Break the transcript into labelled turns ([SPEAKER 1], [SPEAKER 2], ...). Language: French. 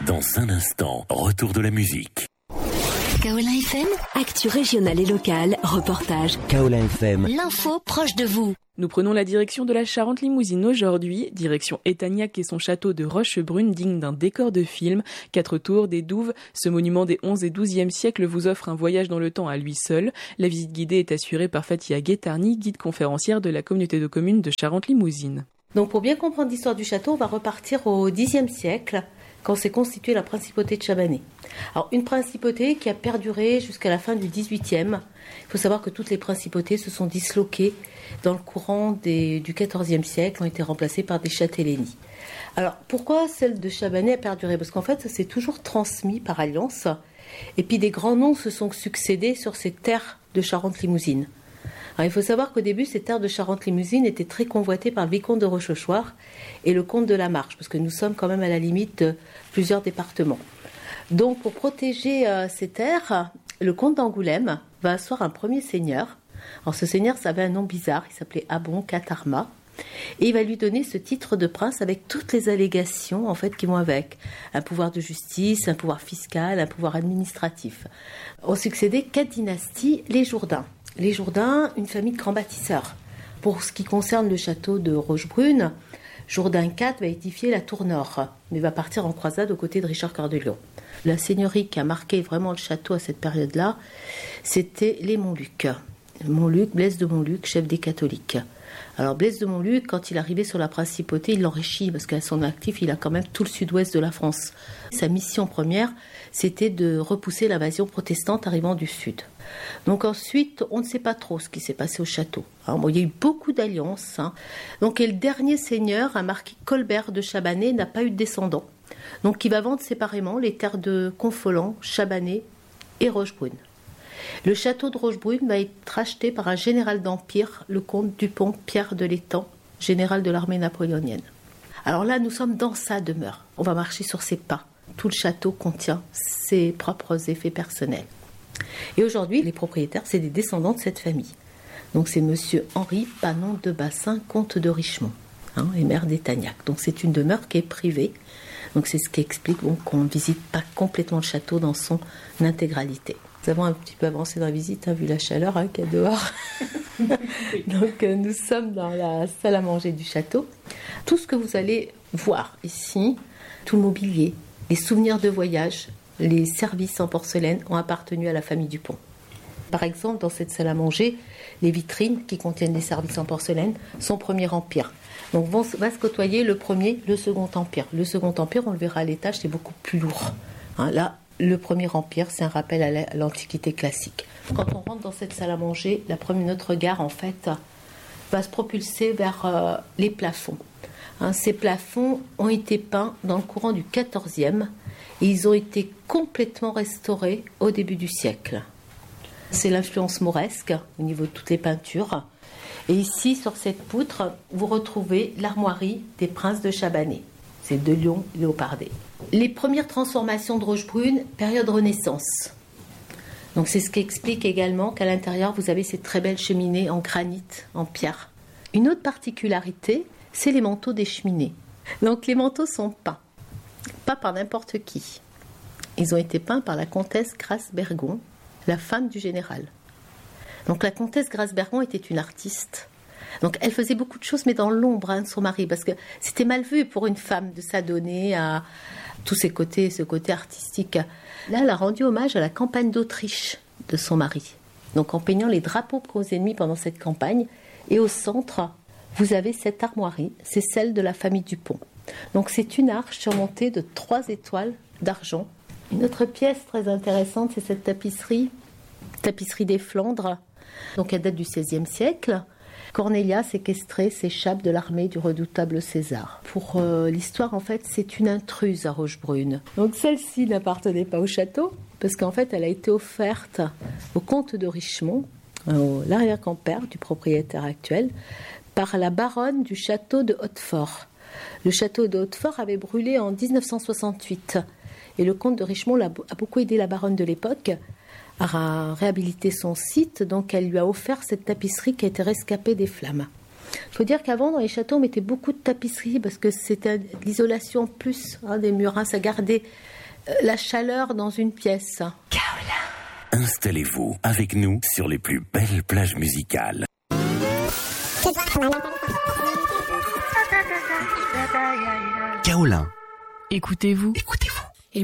[SPEAKER 1] Dans un instant, retour de la musique.
[SPEAKER 2] Kaola FM,
[SPEAKER 3] actu régionale et locale, reportage.
[SPEAKER 4] Kaola FM,
[SPEAKER 2] l'info proche de vous.
[SPEAKER 5] Nous prenons la direction de la Charente-Limousine aujourd'hui, direction Etagnac et son château de Rochebrune digne d'un décor de film. 4 tours, des douves, ce monument des 11 et 12e siècles vous offre un voyage dans le temps à lui seul. La visite guidée est assurée par Fatia Guettarni, guide conférencière de la communauté de communes de Charente-Limousine.
[SPEAKER 6] Donc pour bien comprendre l'histoire du château, on va repartir au Xe siècle, quand s'est constituée la principauté de Chabanais. Alors une principauté qui a perduré jusqu'à la fin du XVIIIe. Il faut savoir que toutes les principautés se sont disloquées dans le courant du XIVe siècle, ont été remplacées par des châtellenies. Alors pourquoi celle de Chabanais a perduré ? Parce qu'en fait, ça s'est toujours transmis par alliance. Et puis des grands noms se sont succédés sur ces terres de Charente-Limousine. Alors, il faut savoir qu'au début, ces terres de Charente-Limousine étaient très convoitées par le vicomte de Rochechouart et le comte de la Marche, parce que nous sommes quand même à la limite de plusieurs départements. Donc, pour protéger ces terres, le comte d'Angoulême va asseoir un premier seigneur. Alors, ce seigneur, ça avait un nom bizarre, il s'appelait Abon Katarma, et il va lui donner ce titre de prince avec toutes les allégations en fait qui vont avec. Un pouvoir de justice, un pouvoir fiscal, un pouvoir administratif. Ont succédé 4 dynasties, les Jourdains. Les Jourdains, une famille de grands bâtisseurs. Pour ce qui concerne le château de Rochebrune, Jourdain IV va édifier la tour nord, mais va partir en croisade aux côtés de Richard Cœur de Lion. La seigneurie qui a marqué vraiment le château à cette période-là, c'était les Montluc. Montluc, Blaise de Montluc, chef des catholiques. Alors Blaise de Montluc, quand il arrivait sur la principauté, il l'enrichit parce qu'à son actif, il a quand même tout le sud-ouest de la France. Sa mission première, c'était de repousser l'invasion protestante arrivant du sud. Donc ensuite, on ne sait pas trop ce qui s'est passé au château. Bon, il y a eu beaucoup d'alliances. Donc et le dernier seigneur, un marquis Colbert de Chabanais, n'a pas eu de descendant. Donc il va vendre séparément les terres de Confolens, Chabanais et Rochebrune. Le château de Rochebrune va être acheté par un général d'Empire, le comte Dupont Pierre de l'Étang, général de l'armée napoléonienne. Alors là, nous sommes dans sa demeure. On va marcher sur ses pas. Tout le château contient ses propres effets personnels. Et aujourd'hui, les propriétaires, c'est des descendants de cette famille. Donc c'est monsieur Henri Panon de Bassin, comte de Richemont, et maire d'Etagnac. Donc c'est une demeure qui est privée. Donc c'est ce qui explique qu'on ne visite pas complètement le château dans son intégralité. Nous avons un petit peu avancé dans la visite, vu la chaleur qu'il y a dehors. Donc nous sommes dans la salle à manger du château. Tout ce que vous allez voir ici, tout le mobilier, les souvenirs de voyage, les services en porcelaine ont appartenu à la famille Dupont. Par exemple, dans cette salle à manger, les vitrines qui contiennent des services en porcelaine sont Premier Empire. Donc va se côtoyer le premier, le Second Empire. Le Second Empire, on le verra à l'étage, c'est beaucoup plus lourd. Là, le Premier Empire, c'est un rappel à l'Antiquité classique. Quand on rentre dans cette salle à manger, notre regard, en fait, va se propulser vers les plafonds. Ces plafonds ont été peints dans le courant du XIVe et ils ont été complètement restaurés au début du siècle. C'est l'influence mauresque au niveau de toutes les peintures. Et ici, sur cette poutre, vous retrouvez l'armoirie des princes de Chabanais. C'est de Lyon léopardé. Les premières transformations de Rochebrune, période Renaissance. Donc c'est ce qui explique également qu'à l'intérieur, vous avez ces très belles cheminées en granit, en pierre. Une autre particularité, c'est les manteaux des cheminées. Donc les manteaux sont peints, pas par n'importe qui. Ils ont été peints par la comtesse Grace-Bergon, la femme du général. Donc la comtesse Grace-Bergon était une artiste. Donc elle faisait beaucoup de choses, mais dans l'ombre de son mari, parce que c'était mal vu pour une femme de s'adonner à tous ce côté artistique. Là, elle a rendu hommage à la campagne d'Autriche de son mari. Donc en peignant les drapeaux aux ennemis pendant cette campagne. Et au centre, vous avez cette armoirie, c'est celle de la famille Dupont. Donc c'est une arche surmontée de 3 étoiles d'argent. Une autre pièce très intéressante, c'est cette tapisserie des Flandres. Donc elle date du XVIe siècle. Cornelia séquestrée s'échappe de l'armée du redoutable César. Pour l'histoire, en fait, c'est une intruse à Rochebrune. Donc celle-ci n'appartenait pas au château, parce qu'en fait, elle a été offerte au comte de Richemont, l'arrière-grand-père du propriétaire actuel, par la baronne du château de Hautefort. Le château de Hautefort avait brûlé en 1968. Et le comte de Richemont a beaucoup aidé la baronne de l'époque à réhabiliter son site, donc elle lui a offert cette tapisserie qui a été rescapée des flammes. Il faut dire qu'avant, dans les châteaux, on mettait beaucoup de tapisserie parce que c'était de l'isolation plus des murs. Ça gardait la chaleur dans une pièce.
[SPEAKER 1] Installez-vous avec nous sur les plus belles plages musicales.
[SPEAKER 4] Kaolin.
[SPEAKER 5] Écoutez-vous.
[SPEAKER 4] Écoutez-vous.